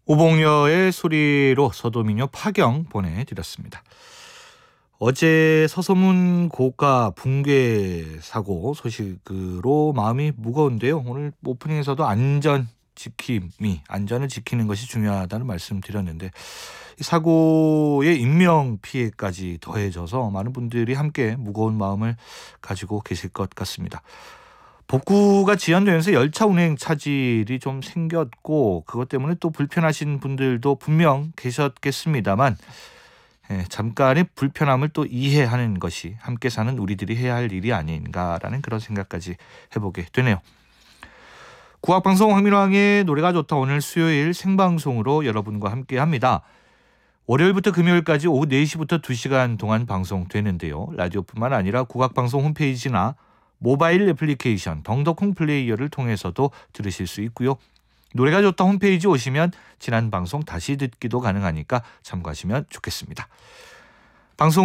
오봉려의 소리로 서도민요 파경 보내드렸습니다. 어제 서소문 고가 붕괴 사고 소식으로 마음이 무거운데요. 오늘 오프닝에서도 안전을 지키는 것이 중요하다는 말씀드렸는데 이 사고의 인명 피해까지 더해져서 많은 분들이 함께 무거운 마음을 가지고 계실 것 같습니다. 복구가 지연되면서 열차 운행 차질이 좀 생겼고 그것 때문에 또 불편하신 분들도 분명 계셨겠습니다만 잠깐의 불편함을 또 이해하는 것이 함께 사는 우리들이 해야 할 일이 아닌가라는 그런 생각까지 해보게 되네요. 국악방송 황민왕의 노래가 좋다 오늘 수요일 생방송으로 여러분과 함께합니다. 월요일부터 금요일까지 오후 4시부터 2시간 동안 방송되는데요. 라디오뿐만 아니라 국악방송 홈페이지나 모바일 애플리케이션 덩덕콩 플레이어를 통해서도 들으실 수 있고요. 노래가 좋다 홈페이지 오시면 지난 방송 다시 듣기도 가능하니까 참고하시면 좋겠습니다.